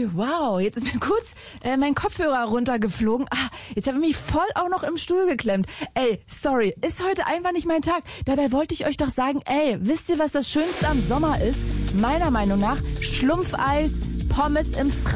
wow, jetzt ist mir kurz mein Kopfhörer runtergeflogen. Jetzt habe ich mich voll auch noch im Stuhl geklemmt. Ey, sorry, ist heute einfach nicht mein Tag. Dabei wollte ich euch doch sagen, wisst ihr, was das Schönste am Sommer ist? Meiner Meinung nach Schlumpfeis, Pommes im